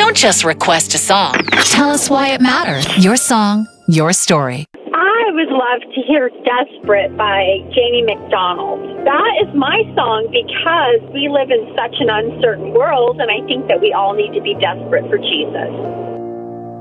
Don't just request a song. Tell us why it matters. Your song, your story. I would love to hear Desperate by Jamie McDonald. That is my song because we live in such an uncertain world, and I think that we all need to be desperate for Jesus.